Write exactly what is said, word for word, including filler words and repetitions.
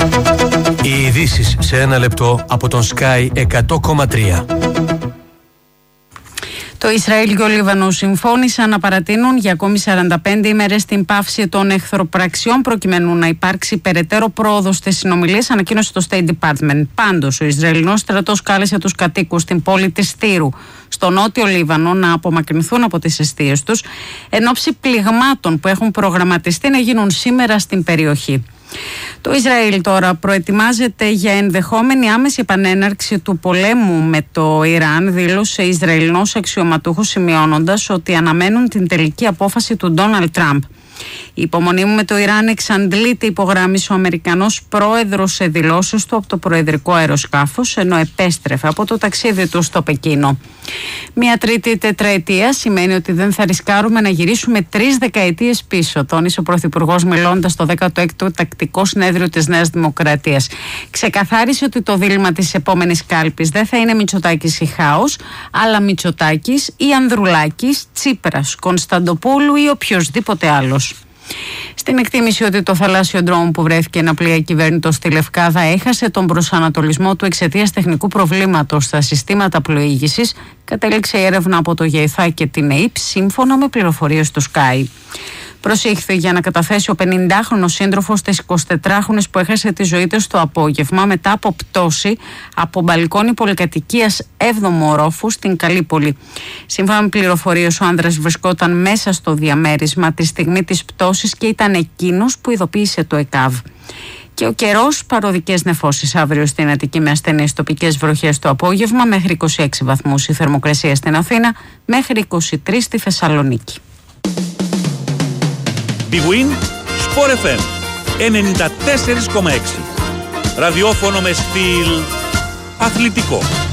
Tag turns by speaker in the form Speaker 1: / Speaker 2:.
Speaker 1: Οι ειδήσεις σε ένα λεπτό από τον Sky εκατό κόμμα τρία.
Speaker 2: Το Ισραήλ και ο Λίβανο συμφώνησαν να παρατείνουν για ακόμη σαράντα πέντε ημέρες την πάυση των εχθροπραξιών προκειμένου να υπάρξει περαιτέρω πρόοδος στις συνομιλίες, ανακοίνωσε το State Department. Πάντως, ο Ισραηλινός στρατός κάλεσε τους κατοίκους στην πόλη της Τύρου, στο νότιο Λίβανο, να απομακρυνθούν από τις εστίες τους εν ώψη πληγμάτων που έχουν προγραμματιστεί να γίνουν σήμερα στην περιοχή. Το Ισραήλ τώρα προετοιμάζεται για ενδεχόμενη άμεση επανέναρξη του πολέμου με το Ιράν, δήλωσε Ισραηλινός αξιωματούχος, σημειώνοντας ότι αναμένουν την τελική απόφαση του Ντόναλντ Τραμπ. Η υπομονή μου με το Ιράν εξαντλείται, υπογράμμισε ο Αμερικανός πρόεδρος σε δηλώσεις του από το προεδρικό αεροσκάφος, ενώ επέστρεφε από το ταξίδι του στο Πεκίνο. Μια τρίτη τετραετία σημαίνει ότι δεν θα ρισκάρουμε να γυρίσουμε τρεις δεκαετίες πίσω, τόνισε ο Πρωθυπουργός μιλώντας στο δέκατο έκτο τακτικό συνέδριο της Νέας Δημοκρατίας. Ξεκαθάρισε ότι το δίλημμα της επόμενης κάλπης δεν θα είναι Μητσοτάκης ή Χάος, αλλά Μητσοτάκης ή Ανδρουλάκης, Τσίπρας, Κωνσταντοπούλου ή οποιοδήποτε άλλος. Στην εκτίμηση ότι το θαλάσσιο ντρόουν που βρέθηκε ένα πλοίο κυβέρνητο στη Λευκάδα έχασε τον προσανατολισμό του εξαιτίας τεχνικού προβλήματος στα συστήματα πλοήγησης, κατέληξε η έρευνα από το ΓΕΙΘΑ και την ΕΙΠ, σύμφωνα με πληροφορίες του Sky. Προσήχθη για να καταθέσει ο πενηντάχρονος σύντροφος της εικοσιτετράχρονης που έχασε τη ζωή της το απόγευμα μετά από πτώση από μπαλκόνι πολυκατοικίας έβδομου ορόφου στην Καλύπολη. Σύμφωνα με πληροφορίες, ο άνδρας βρισκόταν μέσα στο διαμέρισμα τη στιγμή της πτώσης και ήταν εκείνος που ειδοποίησε το ΕΚΑΒ. Και ο καιρός, παροδικές νεφώσεις αύριο στην Αττική με ασθενείς τοπικές βροχές το απόγευμα, μέχρι είκοσι έξι βαθμούς η θερμοκρασία στην Αθήνα, μέχρι είκοσι τρεις στη Θεσσαλονίκη.
Speaker 3: Big Win Sport εφ εμ ενενήντα τέσσερα κόμμα έξι. Ραδιόφωνο με στυλ αθλητικό.